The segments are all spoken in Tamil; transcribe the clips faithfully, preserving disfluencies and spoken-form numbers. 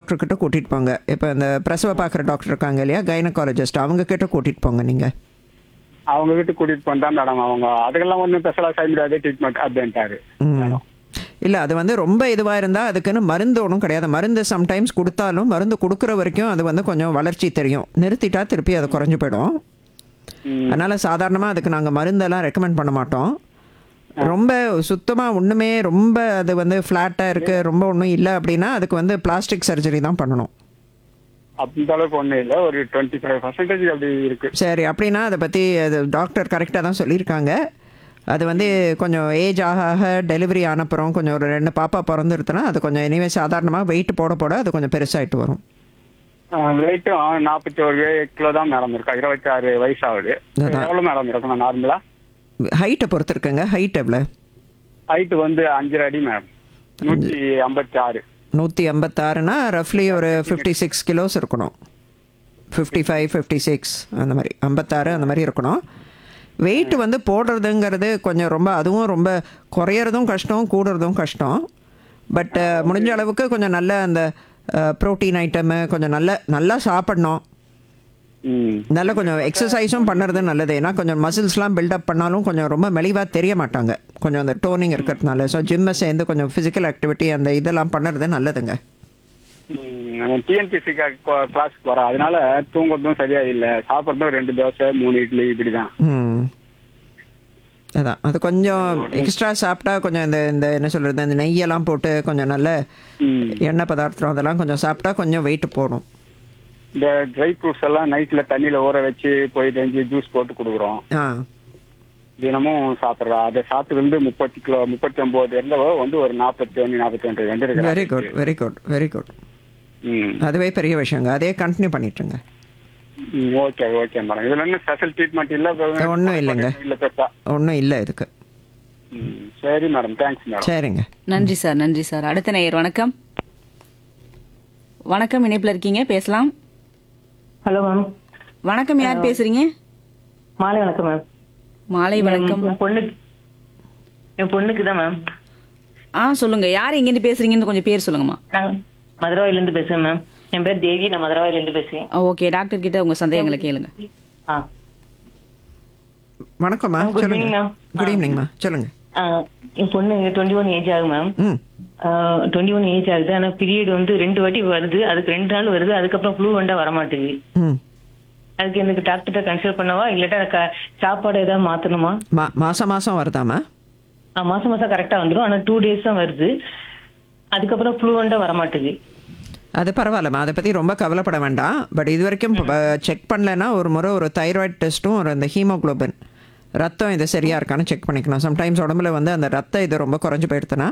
டாக்டர் கிட்ட கூட்டிகிட்டு போங்க. இப்போ இந்த பிரசவ பார்க்குற டாக்டர் இருக்காங்க இல்லையா, கைனகாலஜிஸ்ட், அவங்க கிட்ட கூட்டிகிட்டு போங்க நீங்கள். அவங்க வீட்டுக்கு கூட்டிட்டு போனா மேடம் அவங்க அதுக்கெல்லாம் ஒன்றும் ஸ்பெஷலாக செய்ய முடியாது ட்ரீட்மெண்ட் அப்படின்ட்டாரு. ம் இல்லை, அது வந்து ரொம்ப இதுவாக இருந்தால் அதுக்குன்னு மருந்து ஒன்றும் கிடையாது. மருந்து சம்டைம்ஸ் கொடுத்தாலும் மருந்து கொடுக்குற வரைக்கும் அது வந்து கொஞ்சம் வளர்ச்சி தெரியும். நிறுத்திட்டா திருப்பி அது குறைஞ்சி போயிடும். அதனால் சாதாரணமாக அதுக்கு நாங்கள் மருந்தெல்லாம் ரெக்கமெண்ட் பண்ண மாட்டோம். ரொம்ப சுத்தமாக ஒன்றுமே ரொம்ப அது வந்து ஃப்ளாட்டாக இருக்குது, ரொம்ப ஒன்றும் இல்லை அப்படின்னா அதுக்கு வந்து பிளாஸ்டிக் சர்ஜரி தான் பண்ணணும். அந்த அளவுக்கு ஒன்றும் இல்லை, ஒரு டுவெண்ட்டி ஃபைவ் பர்சன்டேஜ் அப்படி இருக்கு. சரி, அப்படின்னா அதை பற்றி அது டாக்டர் கரெக்டாக தான் சொல்லியிருக்காங்க. அது வந்து கொஞ்சம் ஏஜ் ஆக ஆக டெலிவரி ஆனப்புறம் கொஞ்சம் ஒரு ரெண்டு பாப்பா பிறந்துருத்துனா அது கொஞ்சம் இனிமே சாதாரணமாக வெயிட் போட போட அது கொஞ்சம் பெருசாகிட்டு வரும். வெயிட்டும் நாற்பத்தி ஒரு கிலோ தான் மேடம் இருக்கா, இருபத்தி ஆறு வயசு ஆகுது. எவ்வளோ மேடம் இருக்கணும் நார்மலா? ஹைட்டை பொறுத்து இருக்குங்க. ஹைட் எவ்வளோ? ஹைட்டு வந்து அஞ்சரை அடி மேடம், நூற்றி ஐம்பத்தி ஆறு. நூற்றி ஐம்பத்தாறுனா ரஃப்லி ஒரு ஃபிஃப்டி சிக்ஸ் கிலோஸ் இருக்கணும். ஃபிஃப்டி ஃபைவ் ஃபிஃப்டி சிக்ஸ் அந்த மாதிரி, ஐம்பத்தாறு அந்த மாதிரி இருக்கணும். வெயிட் வந்து போடுறதுங்கிறது கொஞ்சம் ரொம்ப, அதுவும் ரொம்ப குறையிறதும் கஷ்டம், கூடுறதும் கஷ்டம். பட் முடிஞ்ச அளவுக்கு கொஞ்சம் நல்ல அந்த ப்ரோட்டீன் ஐட்டமு கொஞ்சம் நல்ல நல்லா சாப்பிடணும். நல்ல கொஞ்சம் எக்ஸசைஸும் பண்ணுறது நல்லது. ஏன்னா கொஞ்சம் மசில்ஸ்லாம் பில்டப் பண்ணாலும் கொஞ்சம் ரொம்ப மெலிவாக தெரிய மாட்டாங்க, கொஞ்சம் அந்த டோனிங் இருக்கிறதுனால. ஸோ ஜிம்மை சேர்ந்து கொஞ்சம் ஃபிசிக்கல் ஆக்டிவிட்டி அந்த இதெல்லாம் பண்ணுறது நல்லதுங்க. டிஎன்பிசி கிளாஸ்க்கு போகிறேன், அதனால தூங்குறதும் சரியா இல்லை, சாப்பிட்றதும் ரெண்டு தோசை மூணு இட்லி இப்படி தான். ம் அதான், அது கொஞ்சம் எக்ஸ்ட்ரா சாப்பிட்டா கொஞ்சம் இந்த இந்த என்ன சொல்கிறது, இந்த நெய்யெல்லாம் போட்டு கொஞ்சம் நல்ல எண்ணெய் பதார்த்தம் அதெல்லாம் கொஞ்சம் சாப்பிட்டா கொஞ்சம் வெயிட் போடும். இந்த ட்ரை ஃப்ரூட்ஸ் எல்லாம் நைட்டில் தண்ணியில் ஊற வச்சு போய் செஞ்சு ஜூஸ் போட்டு கொடுக்குறோம். ஆ தினமும் சாப்பிட்றோம். அதை சாப்பிட்டு வந்து முப்பத்தி கிலோ முப்பத்தி ஒம்பது இருந்தவோ வந்து ஒரு நாற்பத்தி ஒன்று நாற்பத்தி ஒன்று ரெண்டு இருக்கு. Very good very good very good. ம் அதுவே பெரிய விஷயங்க, அதே கண்டினியூ பண்ணிட்டுருங்க. ம் ஓகே ஓகே மேடம். இதில் என்ன ஸ்பெஷல் ட்ரீட்மெண்ட் இல்லை? ஒன்றும் இல்லைங்க, இல்லை பெருசா ஒன்றும் இல்லை இதுக்கு. ம் சரி மேடம், தேங்க்ஸ் மேடம். சரிங்க, நன்றி சார், நன்றி சார். அடுத்த நேயர் வணக்கம். வணக்கம், இணைப்பில் இருக்கீங்க, பேசலாம். Hello ma'am. வணக்கம், யார் பேசுறீங்க? மாலை வணக்கம் மேம். மாலை வணக்கம். என் பொண்ணுக்கு என் பொண்ணுக்கு தான் மேம். ஆ சொல்லுங்க, யார் எங்கேருந்து பேசுறீங்கன்னு கொஞ்சம் பேர் சொல்லுங்கம்மா. நான் மதுரவாயிலேருந்து பேசுறேன் மேம். என் பேர் தேவி, நான் மதுரவாயிலேருந்து பேசுறேன். ஓகே, டாக்டர் கிட்ட உங்க சந்தேகங்களை கேளுங்க. ஆ வணக்கம்மா, குட் சொல்லுங்க. Evening ma'am. குட் ஈவினிங்மா, சொல்லுங்க. ஆ, என் பொண்ணு டுவெண்ட்டி ஒன் ஏஜ் ஆகும் மேம். ம் டுவெண்ட்டி ஒன் ஏஜ் ஆகுது. ஆனால் பீரியட் வந்து ரெண்டு வாட்டி வருது, அதுக்கு ரெண்டு நாள் வருது, அதுக்கப்புறம் ஃப்ளூ வண்டா வரமாட்டேங்குது. ம் அதுக்கு எனக்கு டாக்டர்கிட்ட கன்சல்ட் பண்ணவா இல்லாட்டா சாப்பாடு ஏதாவது மாற்றணுமா? மா மாதம் மாதம் வருதாம்மா? மாசம் மாசம் கரெக்டாக வந்துடும், ஆனால் டூ டேஸ் தான் வருது, அதுக்கப்புறம் ஃப்ளூ வண்டா வரமாட்டேங்குது. அது பரவாயில்லம்மா, அதை பற்றி ரொம்ப கவலைப்பட வேண்டாம். பட் இது வரைக்கும் செக் பண்ணலைன்னா ஒரு முறை ஒரு தைராய்டு டெஸ்ட்டும் ஒரு அந்த ஹீமோக்ளோபின் ரத்தம் இது சரியாக இருக்கான்னு செக் பண்ணிக்கணும். சம்டைம்ஸ் உடம்புல வந்து அந்த ரத்தம் இது ரொம்ப குறைஞ்சி போயிடுதுன்னா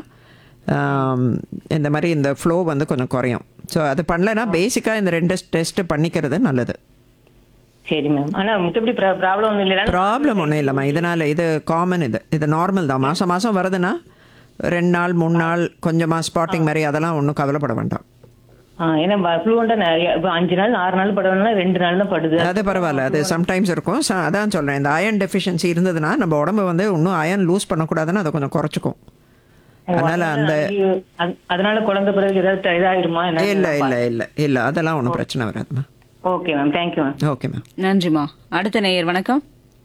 இந்த மாதிரி இந்த ஃப்ளோ வந்து கொஞ்சம் குறையும். ஸோ அது பண்ணலைன்னா பேசிக்காக இந்த ரெண்டு டெஸ்ட்டு பண்ணிக்கிறது நல்லது. சரி மேம். ஆனால் மற்றபடி ப்ராப்ளம் ஒன்றும் இல்லை. ப்ராப்ளம் ஒன்றும் இல்லைம்மா, இதனால் இது காமன், இது இது நார்மல் தான். மாதம் மாதம் வருதுன்னா ரெண்டு நாள் மூணு நாள் கொஞ்சமாக ஸ்பாட்டிங் மாதிரி அதெல்லாம் ஒன்றும் கவலைப்பட வேண்டாம். ஏன்னா ஃப்ளூவண்டா நிறைய இப்போ அஞ்சு நாள் ஆறு நாள் படுறதுனால ரெண்டு நாள் தான் படுது. அது பரவாயில்ல, அது சம்டைம்ஸ் இருக்கும். அதான் சொல்கிறேன், இந்த அயன் டெஃபிஷியன்சி இருந்ததுன்னா நம்ம உடம்பு வந்து இன்னும் அயன் லூஸ் பண்ணக்கூடாதுன்னு அதை கொஞ்சம் குறைச்சிக்கும். அதனால அந்த அதனால குழந்தை பிறகு ஏதாவது இதாகிடுமா? இல்லை இல்லை இல்லை இல்லை அதெல்லாம் ஒன்றும் பிரச்சனை வராதுமா. Okay ma'am, thank you ma'am. Okay ma'am, நன்றிம்மா. அடுத்த நேயர் வணக்கம்.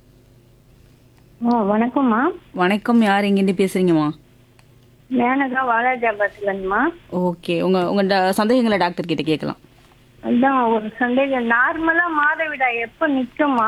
வணக்கம்மா. வணக்கம், யார் எங்கேருந்து பேசுறீங்கம்மா? மேனகா வாலாஜாபாத்லங்கம்மா. ஓகே, உங்க உங்க ட- சந்தேகங்களை டாக்டர் கிட்ட கேட்கலாம். அதான் ஒரு சந்தேகம், நார்மலா மாதவிடாய் எப்ப நிக்குமா?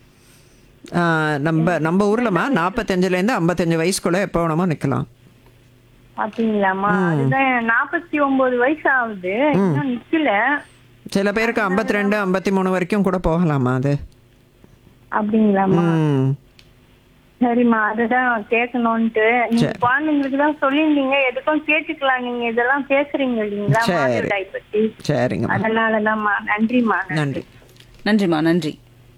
நம்ம நம்ம ஊர்லம்மா நாற்பத்தஞ்சுலேருந்து ஐம்பத்தஞ்சு வயசுக்குள்ளே எப்போ வேணுமோ நிற்கலாம். அப்படிங்களாம்மா? அதுதான் நாற்பத்தி ஒன்பது வயசு ஆகுது, இன்னும் நிக்கல. சில பேருக்கு ஐம்பத்தி ரெண்டு ஐம்பத்தி மூணு வரைக்கும் கூட போகலாமா அது? அப்படிங்களாம்மா? ம் சரிம்மா, அதுதான் கேட்கணும்ட்டு. நீங்க குழந்தைங்களுக்கு தான் சொல்லியிருந்தீங்க, எதுக்கும் கேட்டுக்கலாம், நீங்க இதெல்லாம் பேசுறீங்க இல்லைங்களா சரி. மாதவிடாய் பத்தி. சரிங்கம்மா, அதனாலதான்மா. நன்றிம்மா. நன்றி. நன்றிம்மா, நன்றி.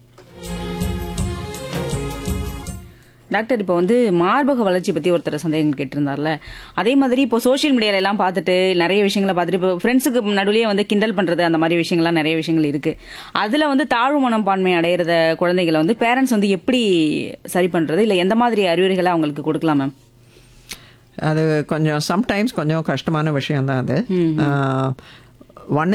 டாக்டர், இப்போ வந்து மார்பக வளர்ச்சி பற்றி ஒருத்தர் சந்தேகம் கேட்டிருந்தார்ல, அதே மாதிரி இப்போ சோஷியல் மீடியால எல்லாம் பார்த்துட்டு நிறைய விஷயங்களை பார்த்துட்டு இப்போ ஃப்ரெண்ட்ஸுக்கு நடுவுலேயே வந்து கிண்டல் பண்ணுறது அந்த மாதிரி விஷயங்கள்லாம் நிறைய விஷயங்கள் இருக்குது. அதில் வந்து தாழ்வு மனப்பான்மை அடையிறத குழந்தைகளை வந்து பேரண்ட்ஸ் வந்து எப்படி சரி பண்ணுறது, இல்லை எந்த மாதிரி அறிவுரைகளை அவங்களுக்கு கொடுக்கலாம் மேம்? அது கொஞ்சம் சம்டைம்ஸ் கொஞ்சம் கஷ்டமான விஷயம்தான் அது. ஒன்று